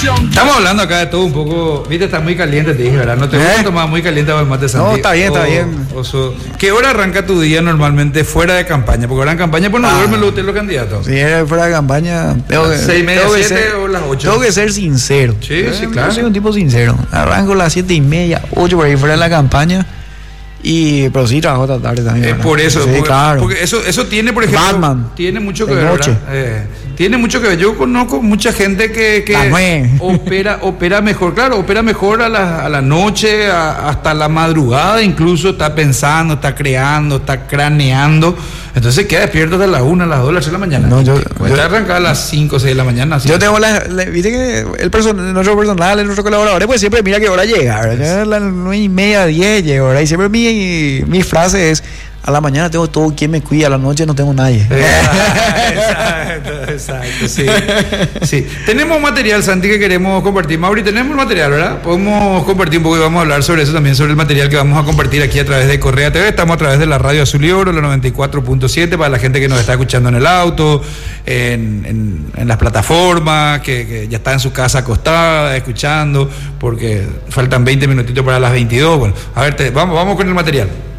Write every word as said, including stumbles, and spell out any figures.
Estamos hablando acá de todo un poco. Viste, está muy caliente, te dije, ¿verdad? No te gusta ¿Eh? tomar muy caliente el mate, Santi. No, está bien, está O- bien. oso. ¿Qué hora arranca tu día normalmente fuera de campaña? Porque ahora en campaña pues no Ah. duermen los, ustedes los candidatos. Si era fuera de campaña, tengo que, Seis y media, tengo que siete ser, o las ocho. tengo que ser sincero. Sí, Eh, sí, claro. Yo soy un tipo sincero. Arranco a las siete y media, ocho por ahí fuera de la campaña. Y, pero sí trabajo esta tarde también. Es ¿verdad? por eso, Sí, porque, claro. porque eso, eso tiene, por ejemplo, Batman. tiene mucho que De ver, noche. ¿verdad? Eh, tiene mucho que ver. Yo conozco mucha gente que, que Las nueve. opera, opera mejor, claro, opera mejor a la, a la noche, a- hasta la madrugada, incluso está pensando, está creando, está craneando. Entonces queda despierto hasta las una, a las dos, a las tres de la mañana. No, yo- Pues yo- está arrancada a las cinco o seis de la mañana. así. Yo tengo la, la- viste que el person, nuestro personal, nuestros colaboradores, pues siempre mira qué hora llega, ¿verdad? Yo a las nueve y media, diez llego, ¿verdad? Y siempre mi, mi frase es, a la mañana tengo todo quien me cuida, a la noche no tengo nadie. Exacto, exacto, sí. Sí. Tenemos material, Santi, que queremos compartir. Mauri, tenemos el material, ¿verdad? Podemos compartir un poco y vamos a hablar sobre eso también, sobre el material que vamos a compartir aquí a través de Correa T V. Estamos a través de la radio Azul y Oro, la noventa y cuatro punto siete, para la gente que nos está escuchando en el auto, en, en, en las plataformas, que, que ya está en su casa acostada, escuchando, porque faltan veinte minutitos para las veintidós. Bueno, a ver, te- vamos, vamos con el material.